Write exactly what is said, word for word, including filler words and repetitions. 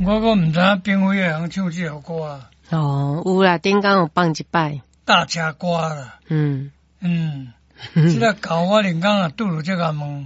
我个唔知影评委会晓唱这首歌啊。 哦，有啦，顶工有放一摆。 大车歌啦。 嗯嗯，即个搞我连工啊，拄着这个问，